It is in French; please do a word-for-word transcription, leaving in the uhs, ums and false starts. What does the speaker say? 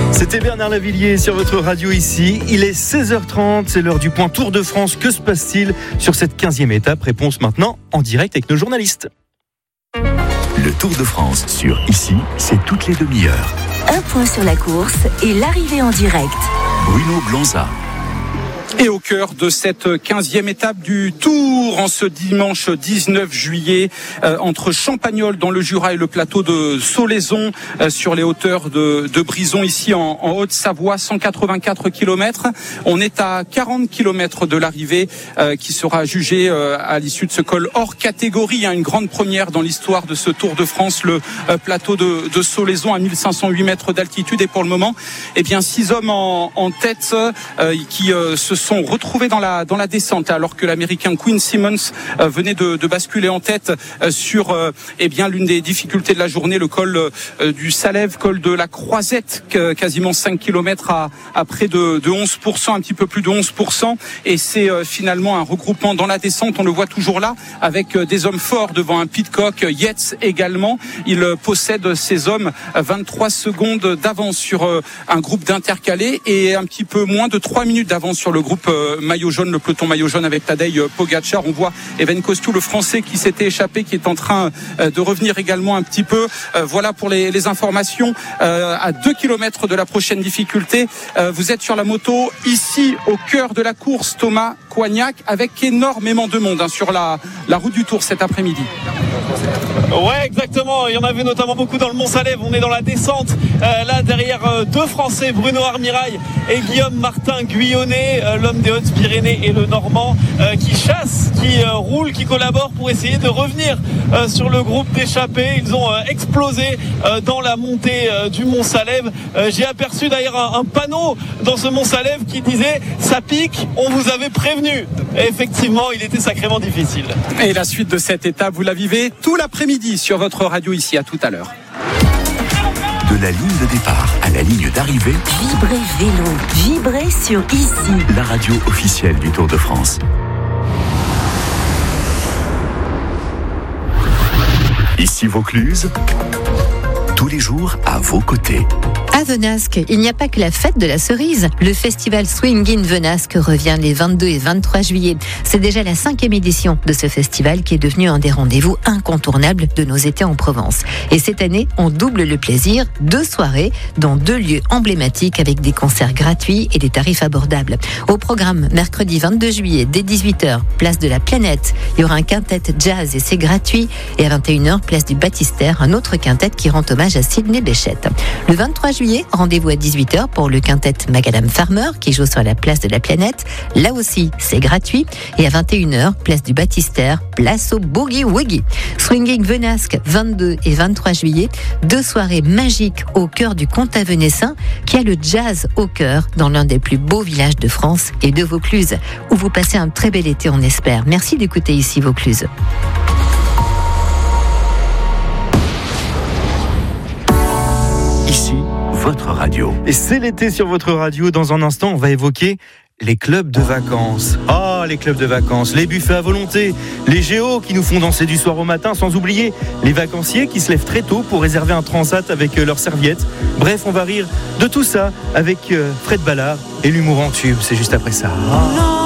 C'était Bernard Lavillier sur votre radio ici. Il est seize heures trente, c'est l'heure du point Tour de France. Que se passe-t-il sur cette quinzième étape? Réponse maintenant en direct avec nos journalistes. Le Tour de France sur Ici, c'est toutes les demi-heures. Un point sur la course et l'arrivée en direct. Bruno Blanza. Et au cœur de cette quinzième étape du Tour, en ce dimanche dix-neuf juillet, euh, entre Champagnole dans le Jura et le plateau de Solaison, euh, sur les hauteurs de, de Brison, ici en, en Haute-Savoie, cent quatre-vingt-quatre kilomètres. On est à quarante kilomètres de l'arrivée, euh, qui sera jugée euh, à l'issue de ce col hors catégorie, hein, une grande première dans l'histoire de ce Tour de France, le euh, plateau de, de Solaison à mille cinq cent huit mètres d'altitude. Et pour le moment, eh bien, six hommes en, en tête euh, qui euh, se sont sont retrouvés dans la dans la descente, alors que l'Américain Quinn Simmons euh, venait de, de basculer en tête euh, sur euh, eh bien l'une des difficultés de la journée, le col euh, du Salève, col de la Croisette, que, quasiment cinq kilomètres à, à près de, de onze pour cent, un petit peu plus de onze pour cent, et c'est euh, finalement un regroupement dans la descente. On le voit toujours là, avec euh, des hommes forts devant un Pidcock, Yates également. Il euh, possède, ces hommes, vingt-trois secondes d'avance sur euh, un groupe d'intercalés et un petit peu moins de trois minutes d'avance sur le groupe Euh, maillot jaune, le peloton maillot jaune avec Tadej Pogacar. On voit Evan Costou, le Français qui s'était échappé, qui est en train euh, de revenir également un petit peu. Euh, voilà pour les, les informations. Euh, à deux kilomètres de la prochaine difficulté, euh, vous êtes sur la moto ici au cœur de la course, Thomas Coignac, avec énormément de monde, hein, sur la, la route du Tour cet après-midi. Ouais, exactement. Il y en avait notamment beaucoup dans le Mont-Salève. On est dans la descente. Euh, là, derrière euh, deux Français, Bruno Armirail et Guillaume Martin Guyonnet, euh, l'homme des Hautes-Pyrénées et le Normand, euh, qui chassent, qui euh, roulent, qui collaborent pour essayer de revenir euh, sur le groupe d'échappés. Ils ont euh, explosé euh, dans la montée euh, du Mont-Salève. Euh, j'ai aperçu d'ailleurs un, un panneau dans ce Mont-Salève qui disait « Ça pique, on vous avait prévenu ». Effectivement, il était sacrément difficile. Et la suite de cette étape, vous la vivez tout l'après-midi sur votre radio ici. À tout à l'heure. De la ligne de départ à la ligne d'arrivée, Vibrez vélo, vibrez sur Ici. La radio officielle du Tour de France. Ici Vaucluse, tous les jours à vos côtés. À Venasque, il n'y a pas que la fête de la cerise. Le festival Swing in Venasque revient les vingt-deux et vingt-trois juillet. C'est déjà la cinquième édition de ce festival qui est devenu un des rendez-vous incontournables de nos étés en Provence. Et cette année, on double le plaisir, deux soirées dans deux lieux emblématiques avec des concerts gratuits et des tarifs abordables. Au programme, mercredi vingt-deux juillet, dès dix-huit heures, place de la Planète. Il y aura un quintet jazz et c'est gratuit. Et à vingt et une heures, place du Baptistère, un autre quintet qui rend hommage à Sidney Bechet. Le vingt-trois juillet, rendez-vous à dix-huit heures pour le quintet Macadam Farmer qui joue sur la place de la Planète. Là aussi, c'est gratuit. Et à vingt et une heures, place du Baptistère, place au Boogie Woogie. Swinging Venasque, vingt-deux et vingt-trois juillet. Deux soirées magiques au cœur du Comte-Avenessin qui a le jazz au cœur dans l'un des plus beaux villages de France et de Vaucluse, où vous passez un très bel été, on espère. Merci d'écouter Ici Vaucluse. Ici, votre radio. Et c'est l'été sur votre radio. Dans un instant, on va évoquer les clubs de vacances. Ah, les clubs de vacances, les buffets à volonté, les géos qui nous font danser du soir au matin, sans oublier les vacanciers qui se lèvent très tôt pour réserver un transat avec leurs serviettes. Bref, on va rire de tout ça avec Fred Ballard et l'humour en tube. C'est juste après ça.